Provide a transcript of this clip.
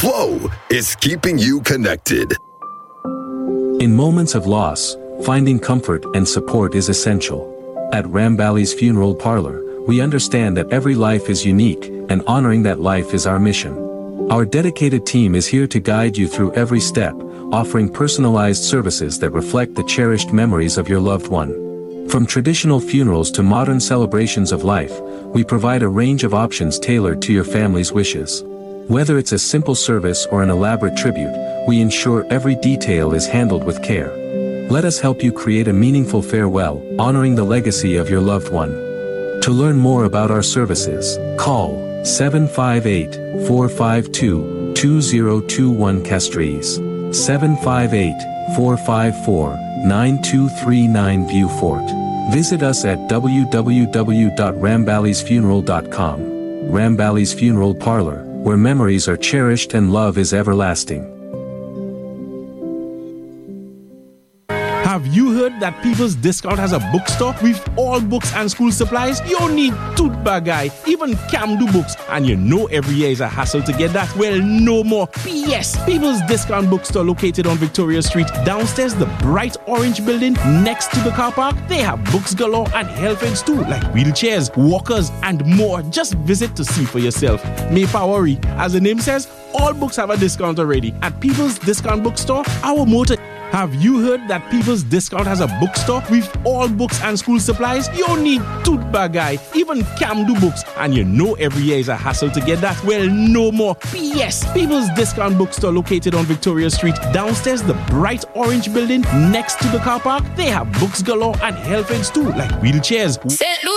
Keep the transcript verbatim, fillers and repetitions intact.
Flow is keeping you connected. In moments of loss, finding comfort and support is essential. At Ramballi's Funeral Parlor, we understand that every life is unique, and honoring that life is our mission. Our dedicated team is here to guide you through every step, offering personalized services that reflect the cherished memories of your loved one. From traditional funerals to modern celebrations of life, we provide a range of options tailored to your family's wishes. Whether it's a simple service or an elaborate tribute, we ensure every detail is handled with care. Let us help you create a meaningful farewell, honoring the legacy of your loved one. To learn more about our services, call seven five eight, four five two, two zero two one Castries, seven five eight, four five four, nine two three nine Viewfort. Visit us at w w w dot ramballys funeral dot com. Ramballi's Funeral Parlor, where memories are cherished and love is everlasting. Have you heard that People's Discount has a bookstore with all books and school supplies? You don't need tote bag guy, even Camdo books, and you know every year is a hassle to get that. Well, no more. P S People's Discount Bookstore located on Victoria Street, downstairs the bright orange building next to the car park. They have books galore and health aids too, like wheelchairs, walkers, and more. Just visit to see for yourself. May worry, as the name says, all books have a discount already. At People's Discount Bookstore, our motto. Have you heard that People's Discount has a bookstore with all books and school supplies? You don't need tote bag guy, even Camdo books, and you know every year is a hassle to get that. Well, no more. P S People's Discount Bookstore located on Victoria Street, downstairs the bright orange building next to the car park. They have books galore and health aids too, like wheelchairs.